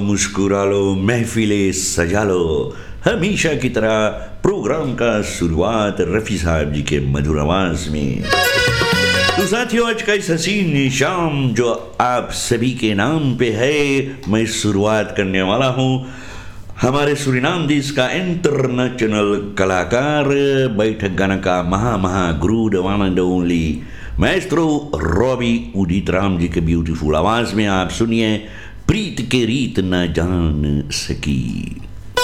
मुस्कुरा लो, महफिलें सजा लो। हमेशा की तरह प्रोग्राम का शुरुआत रफ़ी साहब जी के मधुर आवाज में। तो साथियों, आज का इस हसीन शाम जो आप सभी के नाम पे है, मैं शुरुआत करने वाला हूँ हमारे सूरीनाम देश का इंटरनेशनल कलाकार, बैठक गाना का महा गुरु, the one and only Maestro Robbie उदित राम जी के ब्यूटीफुल आवाज में आप सुनिए प्रीत के रीत न जान सकी।